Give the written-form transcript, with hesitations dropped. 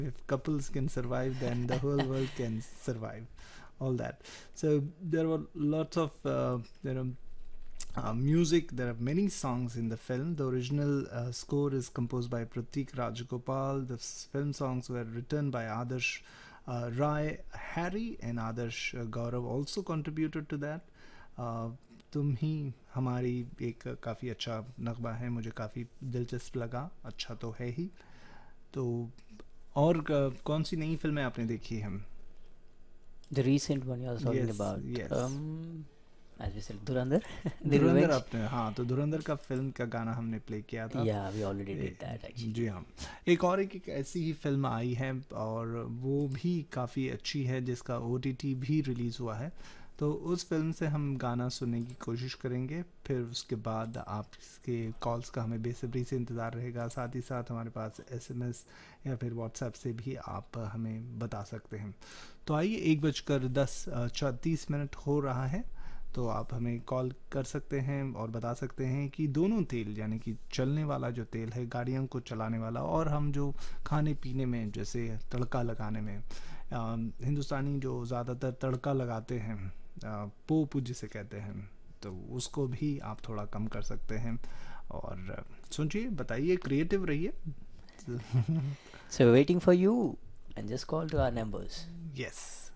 If couples can survive, then the whole world can survive. All that. So there were lots of music. There are many songs in the film. The original score is composed by Pratik Rajagopal. The film songs were written by Adarsh Rai. Harry and Adarsh Gaurav also contributed to that. uh, तुम ही हमारी एक काफ़ी अच्छा नगमा है, मुझे काफ़ी दिलचस्प लगा, अच्छा तो है ही। तो और कौन सी नई फिल्में आपने देखी हैं? The recent one you are talking yes about, yes. as we said, Durandar, The Dhurandhar Revenge. आपने, हाँ, तो धुरंधर का फिल्म का गाना हमने प्ले किया था। Yeah, we already did that ji actually. हाँ। एक और एक ऐसी ही फिल्म आई है और वो भी काफ़ी अच्छी है, जिसका ओटीटी भी रिलीज़ हुआ है। तो उस फिल्म से हम गाना सुनने की कोशिश करेंगे, फिर उसके बाद आपके कॉल्स का हमें बेसब्री से इंतज़ार रहेगा। साथ ही साथ हमारे पास एसएमएस या फिर व्हाट्सएप से भी आप हमें बता सकते हैं। तो आइए, 1:10 30 हो रहा है, तो आप हमें कॉल कर सकते हैं और बता सकते हैं कि दोनों तेल, यानी कि चलने वाला जो तेल है गाड़ियों को चलाने वाला, और हम जो खाने पीने में जैसे तड़का लगाने में हिंदुस्तानी जो ज़्यादातर तड़का लगाते हैं, पोप जिसे कहते हैं, तो उसको भी आप थोड़ा कम कर सकते हैं। और सोचिए, बताइए, क्रिएटिव रहिए। So we're waiting for you, and just call to our numbers. Yes.